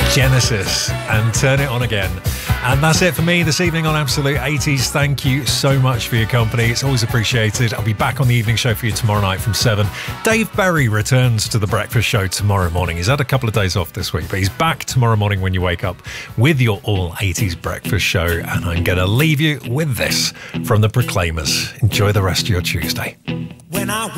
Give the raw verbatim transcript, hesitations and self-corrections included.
Genesis and Turn It On Again. And that's it for me this evening on Absolute eighties. Thank you so much for your company. It's always appreciated. I'll be back on the evening show for you tomorrow night from seven. Dave Berry returns to the breakfast show tomorrow morning. He's had a couple of days off this week, but he's back tomorrow morning when you wake up with your all eighties breakfast show. And I'm going to leave you with this from the Proclaimers. Enjoy the rest of your Tuesday. When I